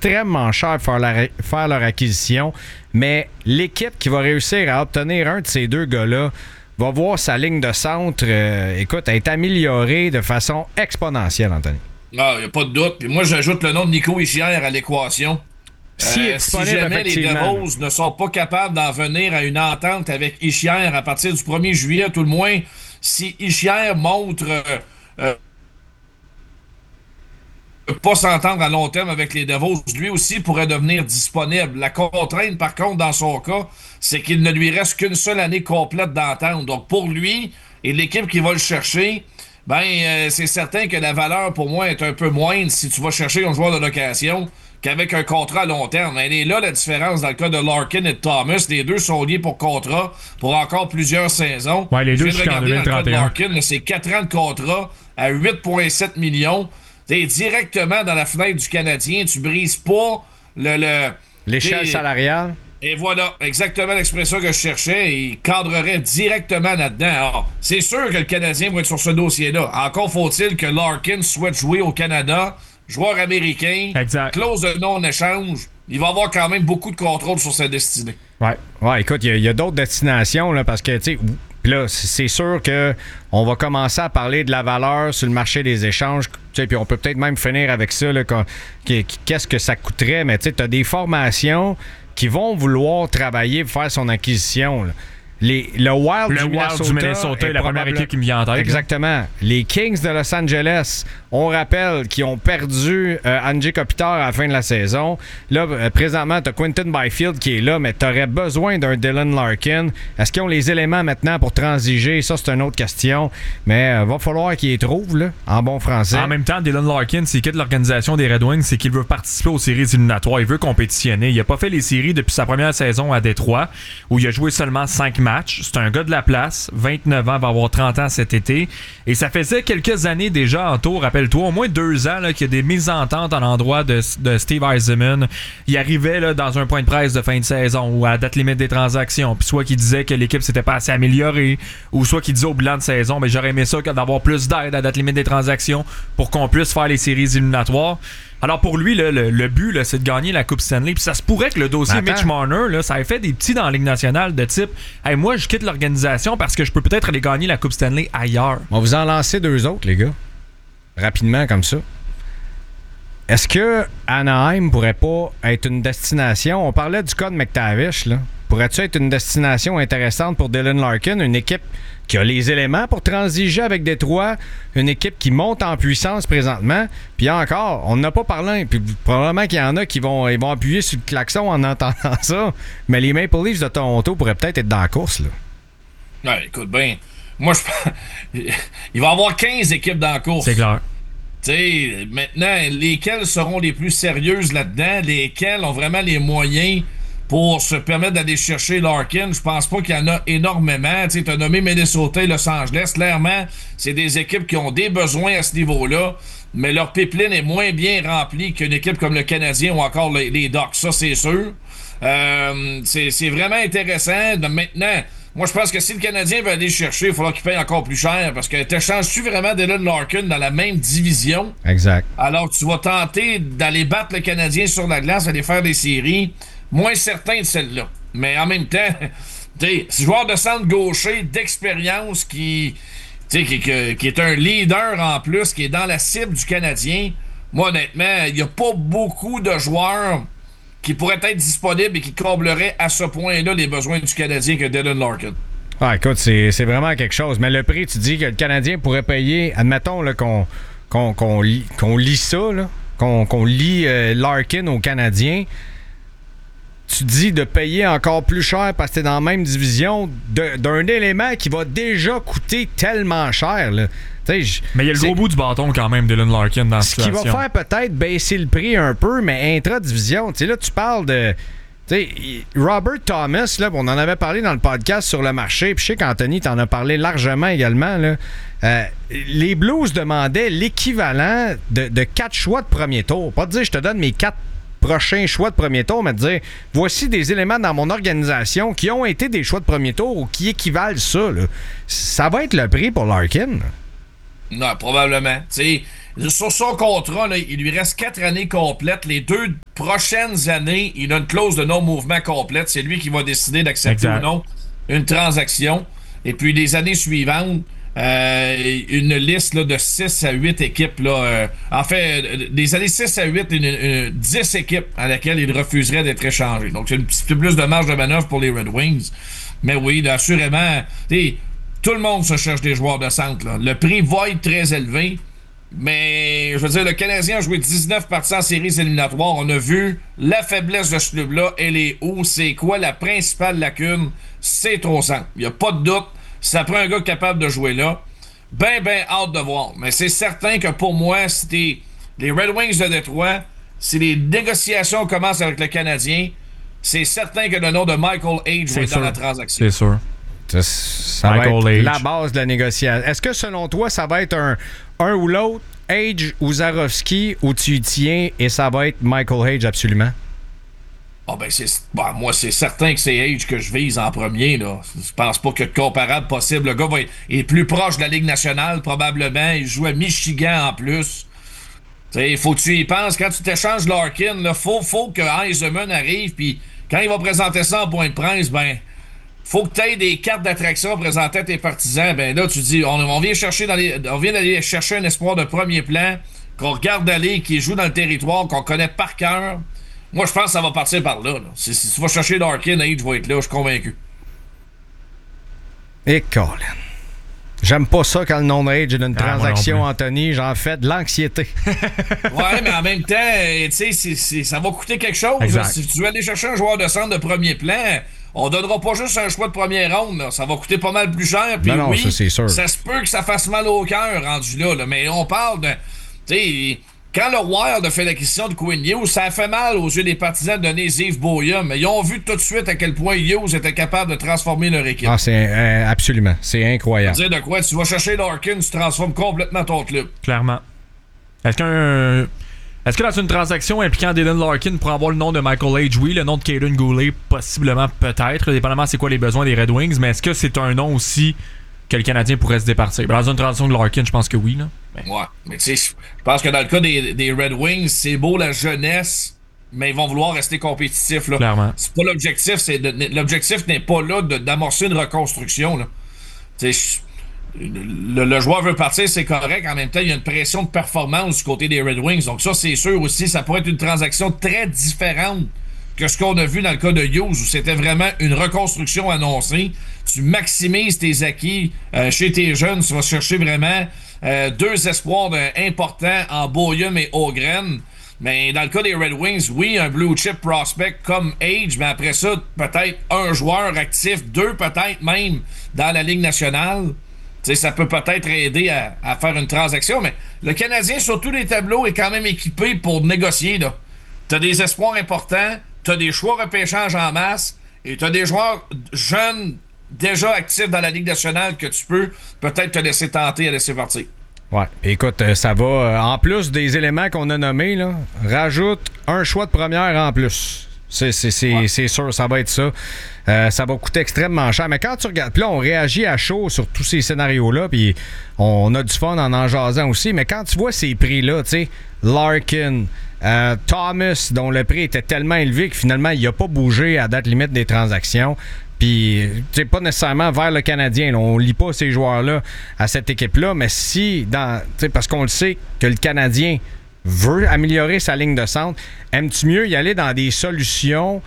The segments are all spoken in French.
extrêmement cher pour faire leur acquisition, mais l'équipe qui va réussir à obtenir un de ces deux gars-là va voir sa ligne de centre, être améliorée de façon exponentielle, Anthony. Ah, il n'y a pas de doute. Puis moi, j'ajoute le nom de Nico Hischier à l'équation. Si jamais les Devils ne sont pas capables d'en venir à une entente avec Hischier à partir du 1er juillet, tout le moins, si Hischier montre pas s'entendre à long terme avec les Devils, lui aussi pourrait devenir disponible. La contrainte, par contre, dans son cas, c'est qu'il ne lui reste qu'une seule année complète d'entente. Donc, pour lui et l'équipe qui va le chercher, c'est certain que la valeur, pour moi, est un peu moindre si tu vas chercher un joueur de location qu'avec un contrat à long terme. Elle est là, la différence dans le cas de Larkin et de Thomas. Les deux sont liés pour contrat pour encore plusieurs saisons. Ouais, les deux, je viens de regarder dans le cas de Larkin, là, c'est 4 ans de contrat à 8,7 millions. T'es directement dans la fenêtre du Canadien. Tu brises pas l'échelle salariale. Et voilà, exactement l'expression que je cherchais. Il cadrerait directement là-dedans. Alors, c'est sûr que le Canadien va être sur ce dossier-là. Encore faut-il que Larkin souhaite jouer au Canada. Joueur américain. Exact. Clause de non-échange. Il va avoir quand même beaucoup de contrôle sur sa destinée. Ouais, écoute, il y a d'autres destinations, là, parce que, tu sais, là, c'est sûr qu'on va commencer à parler de la valeur sur le marché des échanges. Puis on peut peut-être même finir avec ça. Là, qu'est-ce que ça coûterait? Mais tu as des formations qui vont vouloir travailler pour faire son acquisition. Là. Le Wild du Minnesota est la première équipe qui me vient en tête. Exactement. Là. Les Kings de Los Angeles, on rappelle qu'ils ont perdu Anze Kopitar à la fin de la saison. Là, présentement, tu as Quinton Byfield qui est là, mais tu aurais besoin d'un Dylan Larkin. Est-ce qu'ils ont les éléments maintenant pour transiger? Ça, c'est une autre question. Mais va falloir qu'ils les trouvent, là, en bon français. En même temps, Dylan Larkin, s'il quitte l'organisation des Red Wings, c'est qu'il veut participer aux séries éliminatoires. Il veut compétitionner. Il n'a pas fait les séries depuis sa première saison à Détroit, où il a joué seulement 5 matchs. C'est un gars de la place, 29 ans, va avoir 30 ans cet été. Et ça faisait quelques années déjà en tour, rappelle-toi, au moins 2 ans là, qu'il y a des mésententes à l'endroit de Steve Yzerman. Il arrivait là, dans un point de presse de fin de saison ou à la date limite des transactions, puis soit qu'il disait que l'équipe s'était pas assez améliorée, ou soit qu'il disait au bilan de saison, mais j'aurais aimé ça d'avoir plus d'aide à la date limite des transactions pour qu'on puisse faire les séries éliminatoires. Alors pour lui, là, le but, là, c'est de gagner la Coupe Stanley. Puis ça se pourrait que le dossier Mitch Marner, là, ça ait fait des petits dans la Ligue nationale de type « Hey, moi, je quitte l'organisation parce que je peux peut-être aller gagner la Coupe Stanley ailleurs. » On va vous en lancer 2 autres, les gars. Rapidement, comme ça. Est-ce que Anaheim pourrait pas être une destination? On parlait du cas de McTavish, là. Pourrait-tu être une destination intéressante pour Dylan Larkin, une équipe qui a les éléments pour transiger avec Détroit, une équipe qui monte en puissance présentement, puis encore, on n'a pas parlé, puis probablement qu'il y en a qui vont appuyer sur le klaxon en entendant ça, mais les Maple Leafs de Toronto pourraient peut-être être dans la course, là. Ouais, écoute bien, moi, il va y avoir 15 équipes dans la course. C'est clair. T'sais, maintenant, lesquelles seront les plus sérieuses là-dedans, lesquelles ont vraiment les moyens pour se permettre d'aller chercher Larkin? Je pense pas qu'il y en a énormément. Tu as nommé Minnesota et Los Angeles. Clairement, c'est des équipes qui ont des besoins à ce niveau-là, mais leur pipeline est moins bien remplie qu'une équipe comme le Canadien ou encore les Ducks. Ça, c'est sûr. C'est vraiment intéressant. Maintenant, moi, je pense que si le Canadien veut aller chercher, il faudra qu'il paye encore plus cher, parce que t'échanges-tu vraiment Dylan Larkin dans la même division? Exact. Alors, tu vas tenter d'aller battre le Canadien sur la glace, d'aller faire des séries. Moins certain de celle-là. Mais en même temps, ce joueur de centre gaucher d'expérience qui est un leader en plus, qui est dans la cible du Canadien, moi, honnêtement, il n'y a pas beaucoup de joueurs qui pourraient être disponibles et qui combleraient à ce point-là les besoins du Canadien que Dylan Larkin. Ah, écoute, c'est vraiment quelque chose. Mais le prix, tu dis que le Canadien pourrait payer, admettons là, qu'on lit ça, là, qu'on lit Larkin au Canadien. Tu dis de payer encore plus cher parce que t'es dans la même division d'un élément qui va déjà coûter tellement cher. Là. Mais il y a le gros bout du bâton quand même, Dylan Larkin, dans cette situation. Ce qui va faire peut-être baisser le prix un peu, mais intra-division, là, tu parles de... Robert Thomas, là, on en avait parlé dans le podcast sur le marché, puis je sais qu'Anthony t'en a parlé largement également. Là. Les Blues demandaient l'équivalent de 4 choix de premier tour. Pas de dire je te donne mes 4 prochains choix de premier tour, mais de dire voici des éléments dans mon organisation qui ont été des choix de premier tour ou qui équivalent ça. Là. Ça va être le prix pour Larkin. Non, probablement. Sur son contrat, là, il lui reste 4 années complètes. Les 2 prochaines années, il a une clause de non-mouvement complète. C'est lui qui va décider d'accepter ou non une transaction. Et puis, les années suivantes, une liste là, de 6 à 8 équipes. Là, en fait, des années 6 à 8, 10 équipes à laquelle il refuserait d'être échangé. Donc, c'est un petit peu plus de marge de manœuvre pour les Red Wings. Mais oui, assurément, tout le monde se cherche des joueurs de centre. Là. Le prix va être très élevé. Mais, je veux dire, le Canadien a joué 19 parties en séries éliminatoires. On a vu la faiblesse de ce club-là. Elle est où? C'est quoi la principale lacune? C'est trop centre. Il n'y a pas de doute. Ça prend un gars capable de jouer là. Ben hâte de voir. Mais c'est certain que pour moi, c'était les Red Wings de Détroit, si les négociations commencent avec le Canadien, c'est certain que le nom de Michael H va être dans la transaction. C'est sûr. Ça va être la base de la négociation. Est-ce que selon toi, ça va être un ou l'autre, Age ou Zarovski, ou tu y tiens et ça va être Michael Age absolument? Moi, c'est certain que c'est Age que je vise en premier. Là. Je pense pas que de comparable possible. Le gars est plus proche de la Ligue nationale, probablement. Il joue à Michigan en plus. Il faut que tu y penses. Quand tu t'échanges Larkin, il faut que Eisenman arrive. Puis quand il va présenter ça en point de presse, faut que tu aies des cartes d'attraction présentées à tes partisans. Ben là, tu dis, on vient d'aller chercher un espoir de premier plan, qu'on regarde aller, qui joue dans le territoire, qu'on connaît par cœur. Moi, je pense que ça va partir par là. Si tu vas chercher Larkin, Age va être là, je suis convaincu. Et Colin. J'aime pas ça quand le nom d'Age est d'une transaction, Anthony. J'en fais de l'anxiété. Ouais, mais en même temps, tu sais, ça va coûter quelque chose. Si tu veux aller chercher un joueur de centre de premier plan, on donnera pas juste un choix de première ronde. Là. Ça va coûter pas mal plus cher. Puis non, oui, ça, c'est sûr. Ça se peut que ça fasse mal au cœur rendu là. Mais on parle de... Tu sais... Quand le Wild a fait l'acquisition de Quinn Hughes, ça a fait mal aux yeux des partisans de donner Yves Boyum, mais ils ont vu tout de suite à quel point Hughes était capable de transformer leur équipe. Ah, c'est absolument. C'est incroyable. Dire de quoi? Tu vas chercher Larkin, tu transformes complètement ton club. Clairement. Est-ce que dans une transaction impliquant Dylan Larkin pour avoir le nom de Michael H, oui, le nom de Caden Goulet, possiblement, peut-être, dépendamment c'est quoi les besoins des Red Wings, mais est-ce que c'est un nom aussi que le Canadien pourrait se départir? Dans une transaction de Larkin, je pense que oui, là. Ouais, mais tu sais, je pense que dans le cas des Red Wings, c'est beau la jeunesse, mais ils vont vouloir rester compétitifs. Là. Clairement. C'est pas l'objectif, l'objectif n'est pas là d'amorcer une reconstruction. Là. Le joueur veut partir, c'est correct. En même temps, il y a une pression de performance du côté des Red Wings. Donc ça, c'est sûr aussi, ça pourrait être une transaction très différente que ce qu'on a vu dans le cas de Hughes, où c'était vraiment une reconstruction annoncée. Tu maximises tes acquis chez tes jeunes. Tu vas chercher vraiment 2 espoirs importants en Boyum et Ogren. Mais dans le cas des Red Wings, oui, un blue chip prospect comme Age, mais après ça, peut-être un joueur actif, 2 peut-être même dans la Ligue nationale. T'sais, ça peut peut-être aider à faire une transaction, mais le Canadien, sur tous les tableaux, est quand même équipé pour négocier. Tu as des espoirs importants, tu as des choix repêchage en masse, et tu as des joueurs jeunes déjà actifs dans la Ligue nationale que tu peux peut-être te laisser tenter à laisser partir. Ouais, écoute, ça va, en plus des éléments qu'on a nommés, là, rajoute un choix de première en plus. C'est sûr, ça va être ça. Ça va coûter extrêmement cher. Mais quand tu regardes, puis là, on réagit à chaud sur tous ces scénarios-là, puis on a du fun en jasant aussi. Mais quand tu vois ces prix-là, tu sais, Larkin, Thomas, dont le prix était tellement élevé que finalement, il n'a pas bougé à date limite des transactions. Puis, tu sais, pas nécessairement vers le Canadien. Là, on lit pas ces joueurs-là à cette équipe-là, mais si, parce qu'on le sait que le Canadien veut améliorer sa ligne de centre, aimes-tu mieux y aller dans des solutions?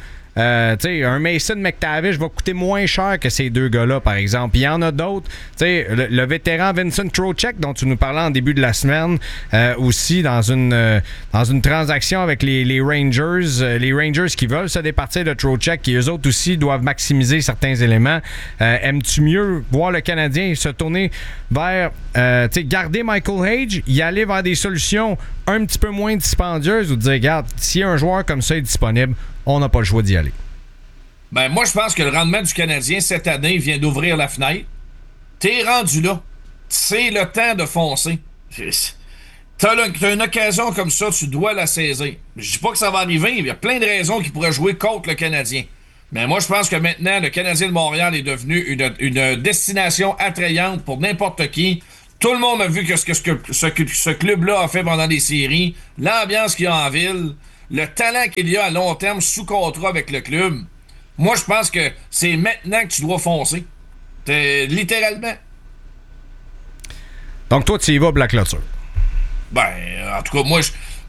Un Mason McTavish va coûter moins cher que ces 2 gars-là, par exemple. Il y en a d'autres. Le vétéran Vincent Trocheck, dont tu nous parlais en début de la semaine, aussi dans une transaction avec les Rangers. Les Rangers qui veulent se départir de Trocheck, qui eux autres aussi doivent maximiser certains éléments. Aimes-tu mieux voir le Canadien se tourner vers garder Michael Hage, y aller vers des solutions un petit peu moins dispendieuses ou dire, regarde, si un joueur comme ça est disponible, on n'a pas le choix d'y aller? Ben, moi, je pense que le rendement du Canadien cette année vient d'ouvrir la fenêtre. T'es rendu là. C'est le temps de foncer. T'as une occasion comme ça, tu dois la saisir. Je dis pas que ça va arriver, il y a plein de raisons qui pourraient jouer contre le Canadien. Mais moi, je pense que maintenant, le Canadien de Montréal est devenu une destination attrayante pour n'importe qui. Tout le monde a vu ce que ce club-là a fait pendant les séries, l'ambiance qu'il y a en ville, le talent qu'il y a à long terme sous contrat avec le club. Moi, je pense que c'est maintenant que tu dois foncer. Littéralement. Donc, toi, tu y vas pour la clôture. Ben, en tout cas, moi,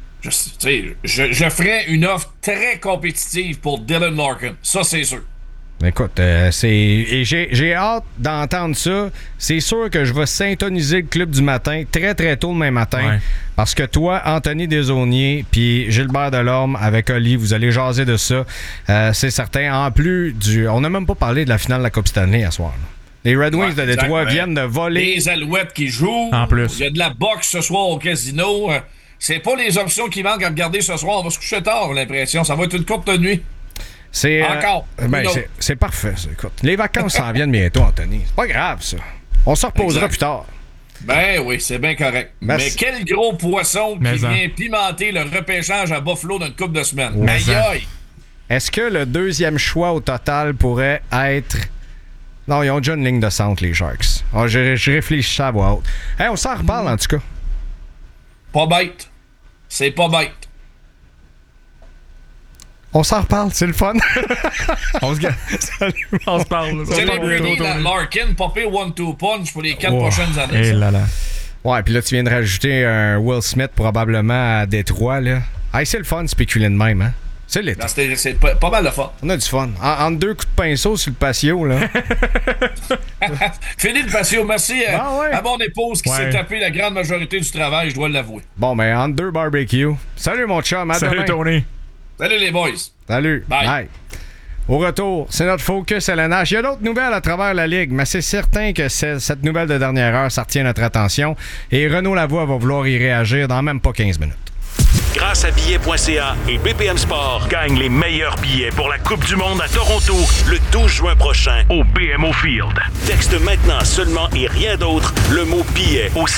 je ferais une offre très compétitive pour Dylan Larkin. Ça, c'est sûr. Écoute, j'ai hâte d'entendre ça. C'est sûr que je vais syntoniser le club du matin très, très tôt demain matin. Ouais. Parce que toi, Anthony Desaulniers puis Gilbert Delorme avec Oli, vous allez jaser de ça. C'est certain. En plus, on n'a même pas parlé de la finale de la Coupe Stanley à soir. Là. Les Red Wings de Détroit viennent de voler. Les Alouettes qui jouent. En plus. Il y a de la boxe ce soir au casino. C'est pas les options qui manquent à regarder ce soir. On va se coucher tard, j'ai l'impression. Ça va être une courte nuit. C'est, encore. C'est parfait, ça. Écoute, les vacances s'en viennent bientôt, Anthony. C'est pas grave, ça. On se reposera plus tard. Ben oui, c'est bien correct. Merci. Mais quel gros poisson qui vient pimenter le repêchage à Buffalo dans une couple de semaines. Aïe aïe! Est-ce que le deuxième choix au total pourrait être... Non, ils ont déjà une ligne de centre, les Sharks. Je réfléchis à voix haute. Hey, on s'en reparle, en tout cas. Pas bête. C'est pas bête. On s'en reparle, c'est le fun. on se parle. Celebrity Larkin, popé 1-2 punch pour les 4 prochaines années. Ouais, puis là, tu viens de rajouter un Will Smith probablement à Détroit, là. Hey, c'est le fun de spéculer de même, hein? C'est l'été. C'est pas mal de fun. On a du fun. En 2 coups de pinceau sur le patio, là. Fini le patio. Merci à mon épouse qui s'est tapé la grande majorité du travail, je dois l'avouer. Bon, ben, en 2 barbecue. Salut, mon chum. Salut, Tony. Salut, les boys. Salut. Bye. Au retour, c'est notre focus LNH. Il y a d'autres nouvelles à travers la Ligue, mais c'est certain que cette nouvelle de dernière heure, ça retient notre attention. Et Renaud Lavoie va vouloir y réagir dans même pas 15 minutes. Grâce à billets.ca et BPM Sport, gagne les meilleurs billets pour la Coupe du Monde à Toronto le 12 juin prochain au BMO Field. Texte maintenant seulement et rien d'autre le mot billet au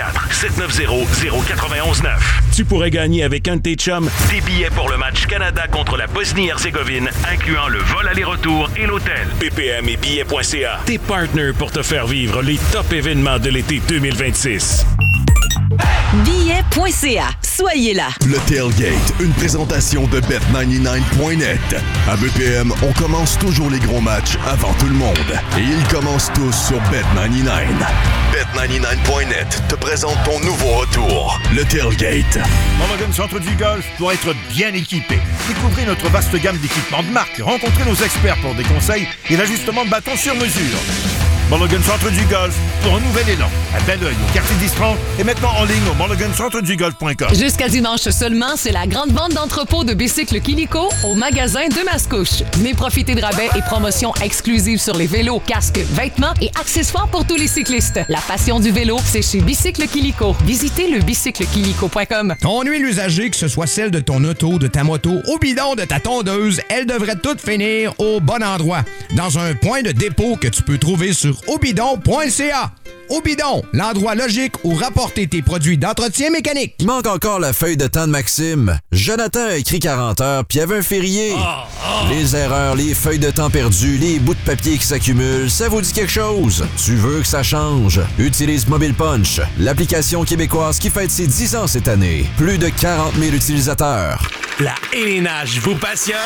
514-790-0919. Tu pourrais gagner avec un de tes chums des billets pour le match Canada contre la Bosnie-Herzégovine, incluant le vol aller-retour et l'hôtel. BPM et billets.ca, tes partners pour te faire vivre les top événements de l'été 2026. Billets.ca. Soyez là. Le Tailgate, une présentation de Bet99.net. À BPM, on commence toujours les gros matchs avant tout le monde. Et ils commencent tous sur Bet99. Bet99.net te présente ton nouveau retour, le Tailgate. Mulligan Centre du Golf doit être bien équipé. Découvrez notre vaste gamme d'équipements de marque. Rencontrez nos experts pour des conseils et l'ajustement de bâtons sur mesure. Mulligan Centre du Golf pour un nouvel élan. À Belleuil, au quartier d'Istran et maintenant en ligne au mulligancentredugolf.com. Jusqu'à dimanche seulement, c'est la grande vente d'entrepôt de bicycles Kilico au magasin de Mascouche. Venez profiter de rabais et promotions exclusives sur les vélos, casques, vêtements et accessoires pour tous les cyclistes. La passion du vélo, c'est chez Bicycle Kilico. Visitez le bicyclekilico.com. Ton huile usagée, que ce soit celle de ton auto, de ta moto, au bidon de ta tondeuse, elle devrait toutes finir au bon endroit. Dans un point de dépôt que tu peux trouver sur obidon.ca. Obidon, l'endroit logique où rapporter tes produits d'entretien mécanique. Il manque encore la feuille de temps de Maxime. Jonathan a écrit 40 heures, puis il y avait un férié. Les erreurs, les feuilles de temps perdues, les bouts de papier qui s'accumulent, ça vous dit quelque chose? Tu veux que ça change? Utilise Mobile Punch, l'application québécoise qui fête ses 10 ans cette année. Plus de 40 000 utilisateurs. La LNH vous passionne?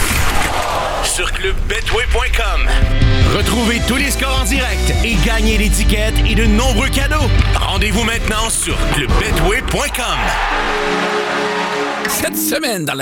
Sur clubbetway.com. Retrouvez tous les scores en direct et gagnez des tickets et de nombreux cadeaux. Rendez-vous maintenant sur clubbetway.com. Cette semaine dans